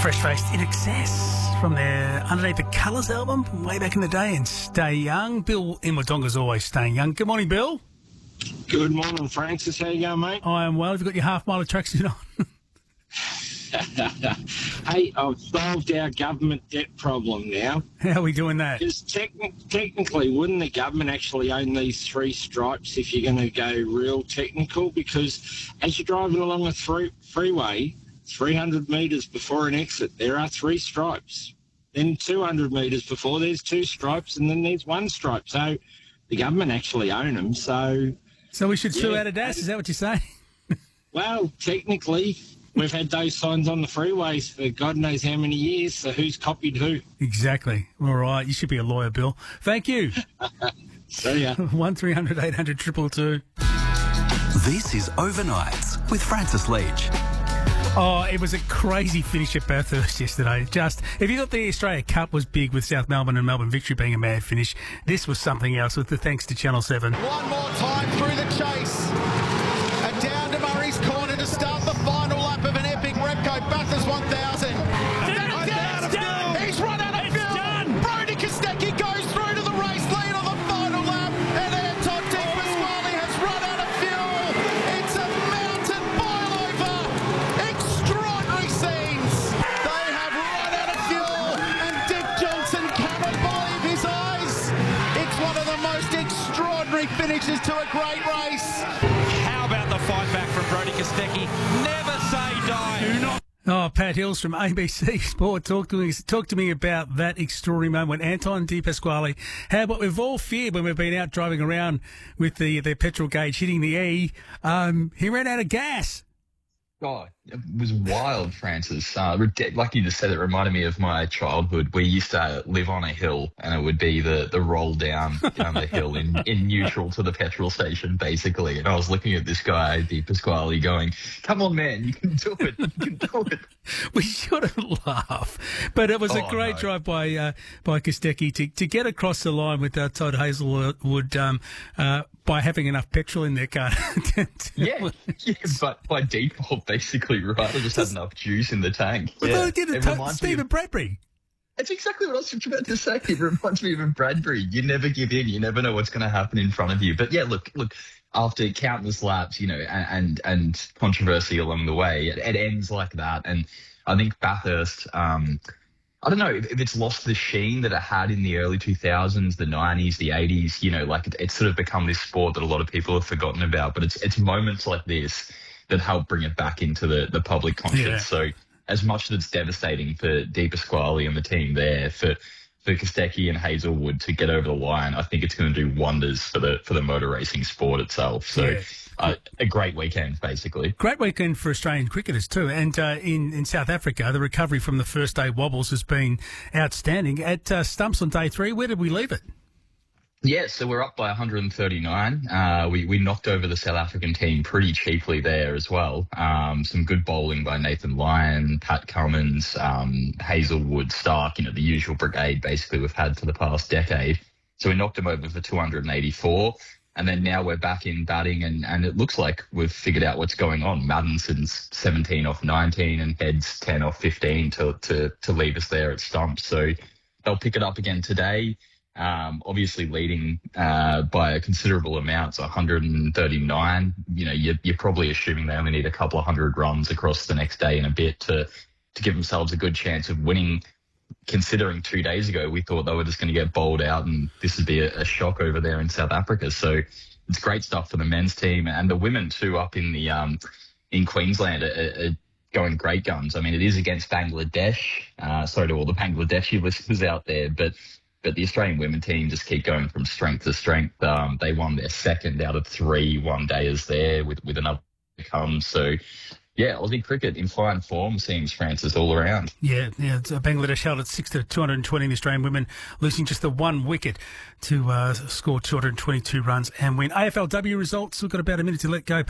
Fresh-faced In Excess from their Underneath the Colours album from way back in the day, and Stay Young. Bill Imwadonga's always staying young. Good morning, Bill. Good morning, Francis. How you going, mate? I am well. Have you got your half-mile tracksuit on? Hey, I've solved our government debt problem now. How are we doing that? Because technically, wouldn't the government actually own these three stripes if you're going to go real technical? Because as you're driving along a freeway, 300 metres before an exit, there are three stripes. Then 200 metres before, there's two stripes, and then there's one stripe. So the government actually own them. So we should sue Adidas? Is that what you're saying? Well, technically, we've had those signs on the freeways for God knows how many years, so who's copied who? Exactly. All right. You should be a lawyer, Bill. Thank you. See ya. 1300 800 222. This is Overnights with Francis Leach. Oh, it was a crazy finish at Bathurst yesterday. Just, if you thought the Australia Cup was big with South Melbourne and Melbourne Victory being a mad finish, this was something else with the thanks to Channel 7. One more time through the chase. And down to Murray's corner to start the final lap of an epic Repco Bathurst 1000. He's run out of fuel. Brodie Kostecki goes through to the race lead on the final lap. And Anton De Pasquale has run out of fuel. It's a mountain boil-over. Extraordinary scenes. They have run out of fuel. And Dick Johnson cannot believe his eyes. It's one of the most extraordinary finishes to a great race. How about the fight back from Brodie Kostecki? Never say die. Do not. Oh, Pat Hills from ABC Sport. Talk to me about that extraordinary moment. Anton De Pasquale had what we've all feared when we've been out driving around with the petrol gauge hitting the E. He ran out of gas. Oh, it was wild, Francis. Like you just said, it reminded me of my childhood. We used to live on a hill, and it would be the roll down the hill in neutral to the petrol station, basically. And I was looking at this guy, De Pasquale, going, "Come on, man, you can do it. You can do it." We shouldn't laugh, but it was a great drive by Kostecki to get across the line with Todd Hazelwood by having enough petrol in their car. yeah, but by default, basically, right? I just had enough juice in the tank. Well, Stephen Bradbury. That's exactly what I was about to say. It reminds me of Bradbury. You never give in. You never know what's going to happen in front of you. But yeah, look. After countless laps, and controversy along the way, it ends like that. And I think Bathurst, I don't know if it's lost the sheen that it had in the early 2000s, the 90s, the 80s. It's sort of become this sport that a lot of people have forgotten about. But it's moments like this that help bring it back into the public conscience. Yeah. So as much as it's devastating for De Pasquale and the team there, for Kostecki and Hazelwood to get over the line, I think it's going to do wonders for the motor racing sport itself. So a great weekend, basically. Great weekend for Australian cricketers too. And in South Africa, the recovery from the first day wobbles has been outstanding. At Stumps on day 3, where did we leave it? Yeah, so we're up by 139. We knocked over the South African team pretty cheaply there as well. Some good bowling by Nathan Lyon, Pat Cummins, Hazelwood, Stark, the usual brigade basically we've had for the past decade. So we knocked them over for 284. And then now we're back in batting and it looks like we've figured out what's going on. Maddenson's 17 off 19 and Head's 10 off 15 to leave us there at Stumps. So they'll pick it up again today. Obviously leading by a considerable amount, so 139. You're probably assuming they only need a couple of hundred runs across the next day and a bit to give themselves a good chance of winning, considering 2 days ago we thought they were just going to get bowled out and this would be a shock over there in South Africa. So it's great stuff for the men's team, and the women too up in the in Queensland are going great guns. I mean, it is against Bangladesh. Sorry to all the Bangladeshi listeners out there, but the Australian women team just keep going from strength to strength. They won their second out of 3 one-dayers there with another to come. So, yeah, Aussie cricket in fine form, seems, Francis, all around. Yeah. Bangladesh held at 6 to 220. The Australian women losing just the 1 wicket to score 222 runs and win. AFLW results. We've got about a minute to let go.